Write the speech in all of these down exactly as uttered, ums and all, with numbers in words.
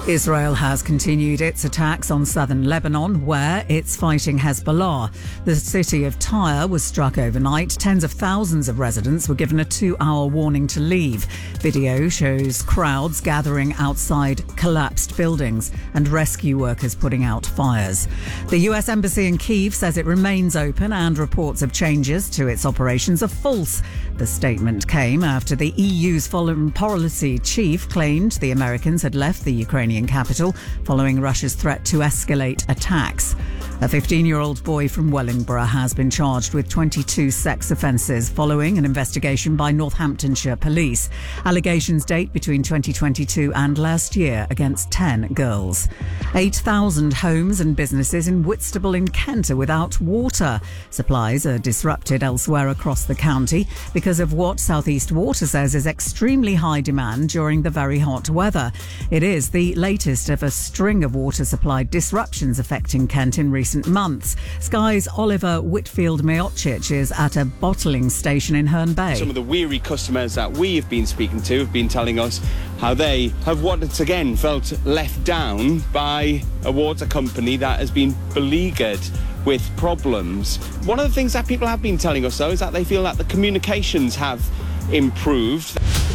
Israel has continued its attacks on southern Lebanon, where it's fighting Hezbollah. The city of Tyre was struck overnight. Tens of thousands of residents were given a two-hour warning to leave. Video shows crowds gathering outside collapsed buildings and rescue workers putting out fires. The U S Embassy in Kyiv says it remains open and reports of changes to its operations are false. The statement came after the E U's foreign policy chief claimed the Americans had left the Ukrainian capital following Russia's threat to escalate attacks. A fifteen-year-old boy from Wellingborough has been charged with twenty-two sex offences following an investigation by Northamptonshire police. Allegations date between twenty twenty-two and last year against ten girls. eight thousand homes and businesses in Whitstable in Kent are without water. Supplies are disrupted elsewhere across the county because of what South East Water says is extremely high demand during the very hot weather. It is the latest of a string of water supply disruptions affecting Kent in recent months. Sky's Oliver Whitfield-Miocic is at a bottling station in Herne Bay. Some of the weary customers that we have been speaking to have been telling us how they have once again felt left down by a water company that has been beleaguered with problems. One of the things that people have been telling us, though, is that they feel that the communications have improved.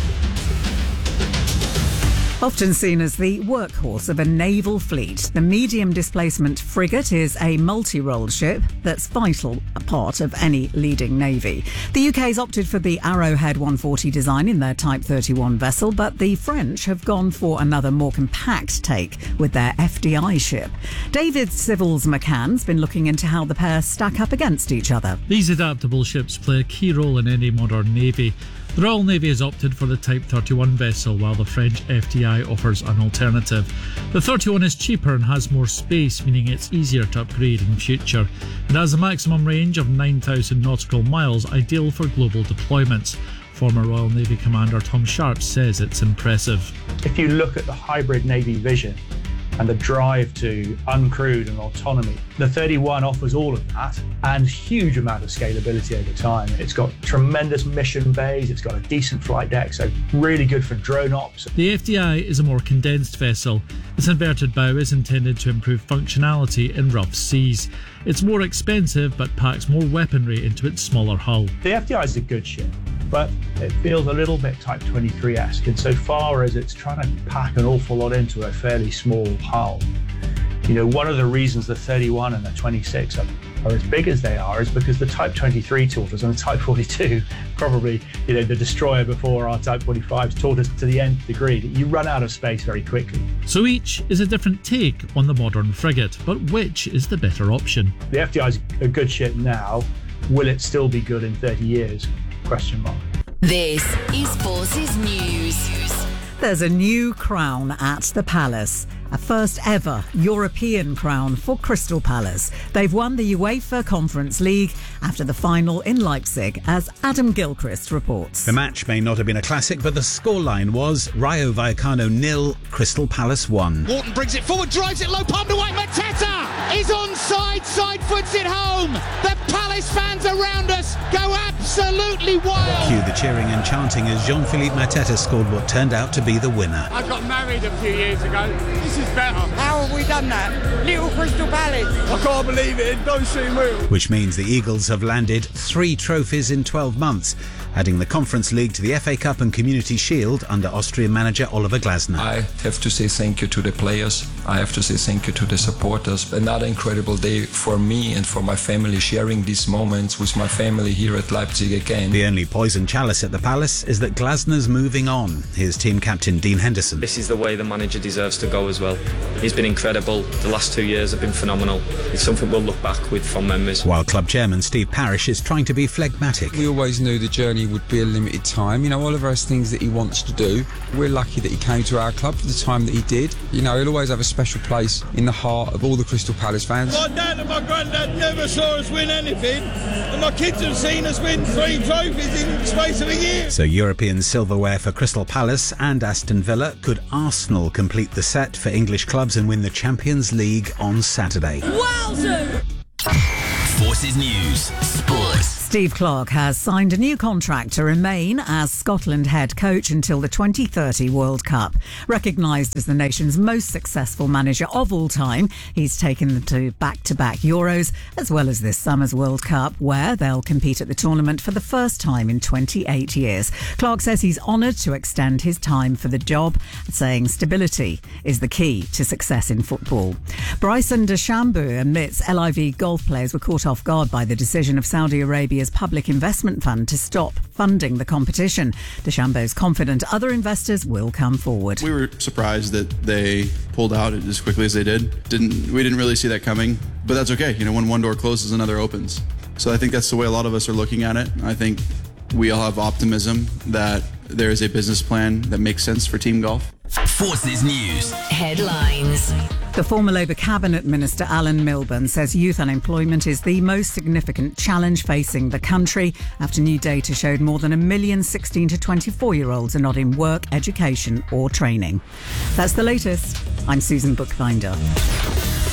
Often seen as the workhorse of a naval fleet, the medium displacement frigate is a multi-role ship that's vital a part of any leading navy. The U K's opted for the Arrowhead one forty design in their Type thirty-one vessel, but the French have gone for another more compact take with their F D I ship. David Civils-McCann's been looking into how the pair stack up against each other. These adaptable ships play a key role in any modern navy. The Royal Navy has opted for the Type thirty-one vessel, while the French F D I offers an alternative. The thirty-one is cheaper and has more space, meaning it's easier to upgrade in future. It has a maximum range of nine thousand nautical miles, ideal for global deployments. Former Royal Navy Commander Tom Sharp says it's impressive. If you look at the hybrid Navy vision and the drive to uncrewed and autonomy, the thirty-one offers all of that and huge amount of scalability over time. It's got tremendous mission bays, it's got a decent flight deck, so really good for drone ops. The F D I is a more condensed vessel. Its inverted bow is intended to improve functionality in rough seas. It's more expensive but packs more weaponry into its smaller hull. The F D I is a good ship, but it feels a little bit Type twenty-three-esque insofar as it's trying to pack an awful lot into a fairly small hull. You know, one of the reasons the thirty-one and the twenty-six are, are as big as they are is because the Type twenty-three taught us, and the Type forty-two, probably, you know, the destroyer before our Type forty-fives, taught us to the nth degree that you run out of space very quickly. So each is a different take on the modern frigate, but which is the better option? The F D I is a good ship now. Will it still be good in thirty years? Question mark. This is Forces News. There's a new crown at the Palace. A first ever European crown for Crystal Palace. They've won the UEFA Conference League after the final in Leipzig, as Adam Gilchrist reports. The match may not have been a classic, but the scoreline was Rayo Vallecano nil, Crystal Palace one. Wharton brings it forward, drives it low, palmed away. Mateta is onside, side foots it home. The Palace fans around us go absolutely wild. Cue the cheering and chanting as Jean-Philippe Mateta scored what turned out to be the winner. I got married a few years ago. This is better. How have we done that? Little Crystal Palace. I can't believe it. It don't seem real. Which means the Eagles have landed three trophies in twelve months, adding the Conference League to the F A Cup and Community Shield under Austrian manager Oliver Glasner. I have to say thank you to the players. I have to say thank you to the supporters. Another incredible day for me and for my family, sharing these moments with my family here at Leipzig again. The only poison chalice at the Palace is that Glasner's moving on. Here's team captain Dean Henderson. This is the way the manager deserves to go as well. He's been incredible. The last two years have been phenomenal. It's something we'll look back with fond memories. While club chairman Steve Parish is trying to be phlegmatic. We always knew the journey would be a limited time. You know, Oliver has things that he wants to do. We're lucky that he came to our club for the time that he did. You know, he'll always have a special place in the heart of all the Crystal Palace fans. My dad and my granddad never saw us win anything, and my kids have seen us win three trophies in the space of a year. So European silverware for Crystal Palace and Aston Villa. Could Arsenal complete the set for English clubs and win the Champions League on Saturday? Wowzer! Forces News Sports. Steve Clarke has signed a new contract to remain as Scotland head coach until the twenty thirty World Cup. Recognised as the nation's most successful manager of all time, he's taken them to back-to-back Euros, as well as this summer's World Cup, where they'll compete at the tournament for the first time in twenty-eight years. Clarke says he's honoured to extend his time for the job, saying stability is the key to success in football. Bryson DeChambeau admits L I V golf players were caught off guard by the decision of Saudi Arabia's public investment fund to stop funding the competition. DeChambeau's confident other investors will come forward. We were surprised that they pulled out as quickly as they did. Didn't we didn't really see that coming, but that's okay. You know, when one door closes, another opens. So I think that's the way a lot of us are looking at it. I think we all have optimism that there is a business plan that makes sense for team golf. Forces News headlines. The former Labour Cabinet Minister Alan Milburn says youth unemployment is the most significant challenge facing the country after new data showed more than a million sixteen to twenty-four-year-olds are not in work, education or training. That's the latest. I'm Susan Bookbinder.